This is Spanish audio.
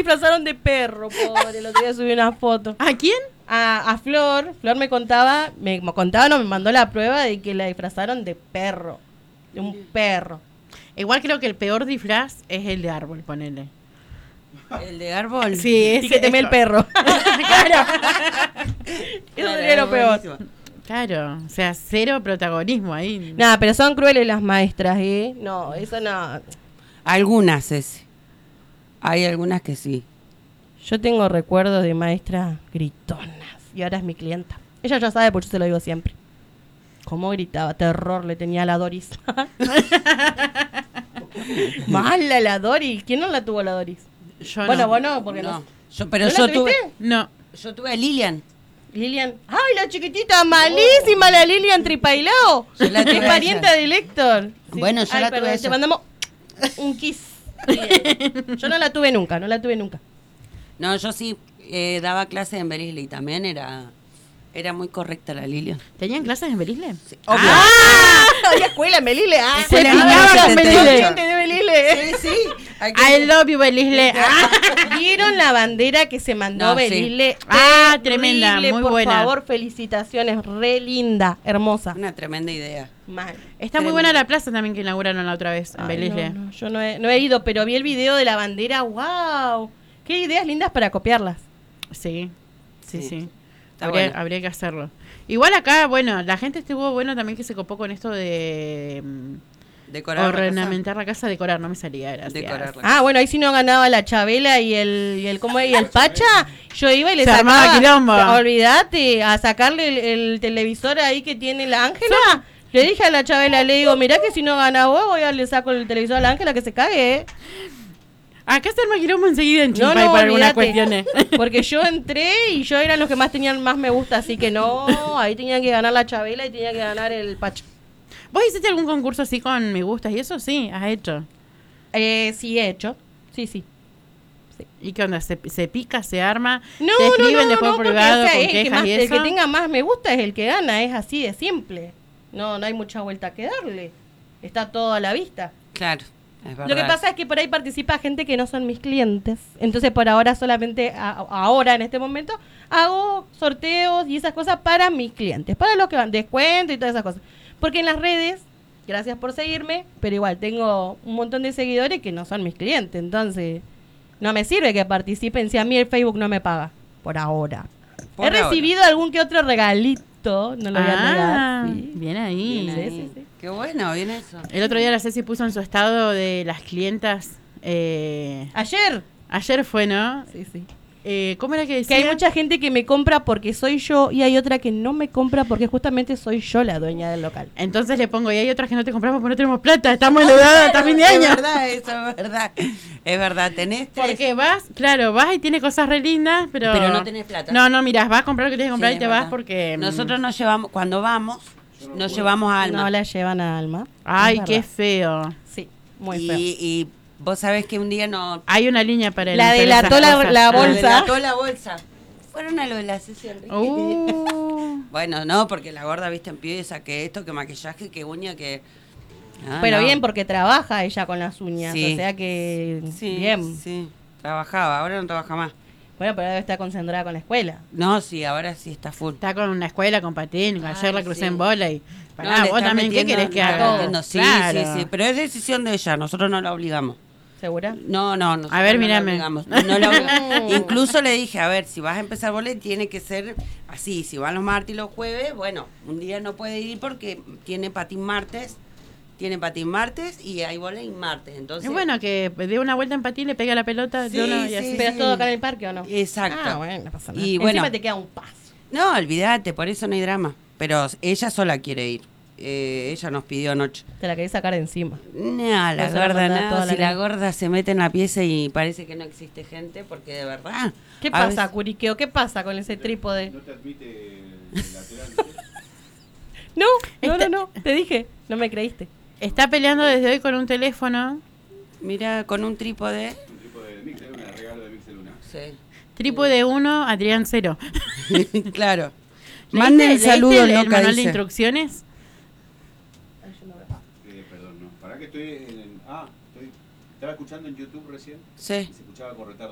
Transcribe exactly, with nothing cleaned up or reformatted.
disfrazaron de perro, pobre. El otro día subí una foto. ¿A quién? A, a Flor. Flor me contaba, me contaba, no, me mandó la prueba de que la disfrazaron de perro. De un perro. Igual creo que el peor disfraz es el de árbol, ponele. ¿El de árbol? Sí, ese Y que teme el perro. Claro. Eso sería lo peor. Claro, o sea, cero protagonismo ahí. Nada, pero son crueles las maestras, ¿eh? No, eso no. Algunas, ese. Hay algunas que sí. Yo tengo recuerdos de maestras gritonas. Y ahora es mi clienta. Ella ya sabe, porque yo se lo digo siempre. Cómo gritaba, terror le tenía a la Doris. Mala la Doris. ¿Quién no la tuvo la Doris? Yo Bueno, no. vos no, porque no. No. Yo, pero ¿No la yo tuve, tuviste? No. yo tuve a Lilian. Lilian. ¡Ay, la chiquitita! Malísima la Lilian Tripailao. Yo la tuve Es a parienta ella. de Héctor. Bueno, yo Ay, la tuve perdón, a te ella. mandamos un kiss. Bien. Yo no la tuve nunca, no la tuve nunca. No, yo sí eh, daba clases en Berisle y también era, era muy correcta la Lilian. ¿Tenían clases en Berisle? Sí, ¡Ah! Había escuela en Melile. ¡Ah! Escuela en Ah, mil novecientos en setenta y ocho. Gente de Melile. Sí, sí. I love you, Berisle. ¿Vieron la bandera que se mandó No, sí. Berisle? Ah, tremenda, Terrible, muy por buena. Por favor, felicitaciones. Re linda, hermosa. Una tremenda idea. Mal. Está muy buena la plaza también que inauguraron la otra vez en Ay, Berisle. no, no, yo no he, no he ido, pero vi el video de la bandera. ¡Wow! Qué ideas lindas para copiarlas. Sí, sí, sí. Sí. Está Habría, bueno. habría que hacerlo. Igual acá, bueno, la gente estuvo bueno también que se copó con esto de mm, Decorar la casa. ornamentar la casa, decorar, no me salía, gracias. Decorar la Ah, bueno, ahí sí no ganaba la Chabela y el, y el ¿cómo es? Y el Pacha. Yo iba y le Se armaba sacaba. quilombo. Olvídate, a sacarle el, el televisor ahí que tiene la Ángela. Le dije a la Chabela, le digo, mirá que si no gana vos, voy a le saco el televisor a la Ángela que se cague, ¿eh? Acá se arma quilombo enseguida en No, Chimpay no, por algunas olvídate. cuestiones. Porque yo entré y yo eran los que más tenían más me gusta, así que no, ahí tenían que ganar la Chabela y tenía que ganar el Pacha. ¿Vos hiciste algún concurso así con me gustas y eso? Sí, has hecho. Eh, sí, he hecho. Sí, sí. ¿Y qué onda? ¿Se, se pica, se arma? No, ¿Te escriben no, no, después no, por porque, privado o sea, con es el que quejas más- y el eso? que tenga más me gusta es el que gana, es así de simple. No, no hay mucha vuelta que darle. Está todo a la vista. Claro, es verdad. Lo que pasa es que por ahí participa gente que no son mis clientes. Entonces por ahora solamente, a- ahora en este momento, hago sorteos y esas cosas para mis clientes. Para los que van descuento y todas esas cosas. Porque en las redes, gracias por seguirme, pero igual tengo un montón de seguidores que no son mis clientes. Entonces no me sirve que participen si a mí el Facebook no me paga. Por ahora. Por He ahora. recibido algún que otro regalito, no lo voy a Ah, negar. Sí. bien ahí. Bien ahí. Sí, sí, sí. Qué bueno, bien eso. El otro día la Ceci puso en su estado de las clientas. Eh, Ayer. ayer fue, ¿no? Sí, sí. Eh, ¿Cómo era que Que decía? hay mucha gente que me compra porque soy yo y hay otra que no me compra porque justamente soy yo la dueña del local. Entonces le pongo, y hay otras que no te compramos porque no tenemos plata, estamos endeudadas hasta fin de año. Es verdad, eso es verdad. Es verdad, tenés tres. Porque vas, claro, vas y tiene cosas re lindas, pero... Pero no tenés plata. No, no, mirás, vas a comprar lo que tienes que comprar Sí, y te es vas verdad. porque... mm, Nosotros nos llevamos, cuando vamos, nos llevamos a Alma. No la llevan a Alma. Ay, Es qué verdad. feo. Sí, muy y, feo. y vos sabés que un día no... Hay una línea para el... La para delató esas la- cosas. la Ah. bolsa. Delató la bolsa. Fueron a lo de la sesión. Uh, Bueno, no, porque la gorda, viste, empieza que esto, que maquillaje, que uña, que... Ah, Pero no. bien porque trabaja ella con las uñas, Sí. o sea que Sí, bien. sí. Trabajaba, ahora no trabaja más. Bueno, pero debe estar concentrada con la escuela. No, sí, ahora sí está full. está con una escuela, con patín, ayer la Ay, crucé sí. en bola y... No, Pará, le vos está también, ¿qué metiendo- querés que le está haga? metiendo- Sí, Claro. sí, sí, pero es decisión de ella, nosotros no la obligamos. ¿Segura? No, no, nosotros A ver, no la mírame. obligamos. No la obli- Incluso le dije, a ver, si vas a empezar bolet, tiene que ser así. Si van los martes y los jueves, bueno, un día no puede ir porque tiene patín martes, tiene patín martes y hay bolet martes. Entonces, Es bueno que dé una vuelta en patín, le pega la pelota Sí, de uno y sí, así. ¿Pero sí. es todo acá en el parque o no? Exacto. Ah, bueno, no pasa nada. Y Encima bueno. te queda un paso. No, olvídate, por eso no hay drama. Pero ella sola quiere ir. Eh, ella nos pidió anoche. Te la querés sacar de encima. No, la Eso la gorda mandás nada. toda la Si la noche. gorda se mete en la pieza y parece que no existe gente, porque de verdad. ¿Qué a pasa, veces- Curiqueo? ¿Qué pasa con ese trípode? No te admite el lateral. No, no, Este- no, no. Te dije, no me creíste. Está peleando desde hoy con un teléfono. Mira, con un trípode. Un tipo de Mixer, un regalo de Mixer Luna. Sí. Trípode uno, Adrián cero. Claro. ¿Leíste- Manden el leíste saludo, el, el loca, manual de dice. instrucciones? Eh, perdón, no. ¿Para qué estoy en el- Ah, estoy... estaba escuchando en YouTube recién Sí. y se escuchaba con retardo.